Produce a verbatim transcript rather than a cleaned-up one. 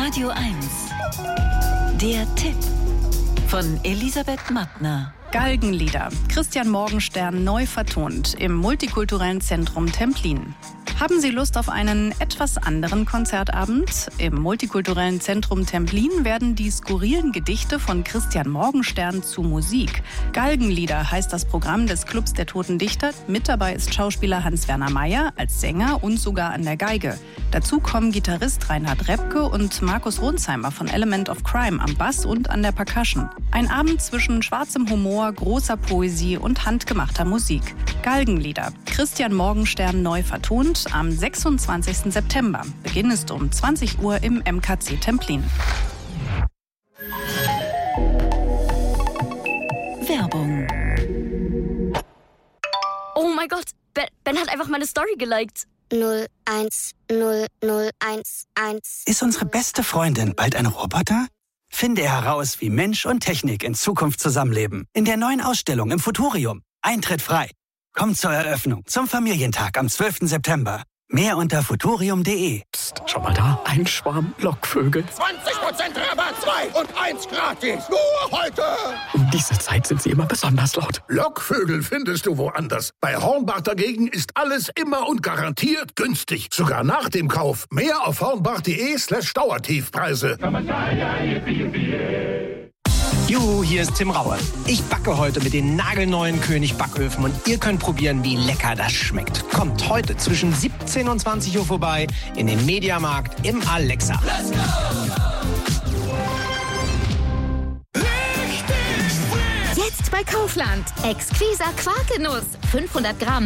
Radio eins. Der Tipp von Elisabeth Mattner. Galgenlieder. Christian Morgenstern neu vertont im Multikulturellen Zentrum Templin. Haben Sie Lust auf einen etwas anderen Konzertabend? Im Multikulturellen Zentrum Templin werden die skurrilen Gedichte von Christian Morgenstern zu Musik. Galgenlieder heißt das Programm des Clubs der Toten Dichter. Mit dabei ist Schauspieler Hans-Werner Meyer als Sänger und sogar an der Geige. Dazu kommen Gitarrist Reinhard Repke und Markus Ronsheimer von Element of Crime am Bass und an der Percussion. Ein Abend zwischen schwarzem Humor, großer Poesie und handgemachter Musik. Galgenlieder. Christian Morgenstern neu vertont am sechsundzwanzigsten September. Beginn ist um zwanzig Uhr im M K C Templin. Werbung. Oh mein Gott, Ben, Ben hat einfach meine Story geliked. null eins null null eins eins. Ist unsere beste Freundin bald ein Roboter? Finde heraus, wie Mensch und Technik in Zukunft zusammenleben. In der neuen Ausstellung im Futurium. Eintritt frei. Kommt zur Eröffnung zum Familientag am zwölften September. Mehr unter futurium punkt de. Psst, schau mal da. Ein Schwarm Lockvögel. zwanzig Prozent Rabatt, zwei und eins gratis. Nur heute. Um diese Zeit sind sie immer besonders laut. Lockvögel findest du woanders. Bei Hornbach dagegen ist alles immer und garantiert günstig. Sogar nach dem Kauf. Mehr auf hornbach punkt de slash Dauertiefpreise. Juhu, hier ist Tim Raue. Ich backe heute mit den nagelneuen König Backöfen und ihr könnt probieren, wie lecker das schmeckt. Kommt heute zwischen siebzehn und zwanzig Uhr vorbei in den Mediamarkt im Alexa. Let's go! Jetzt bei Kaufland. Exquiser Quarkenuss. fünfhundert Gramm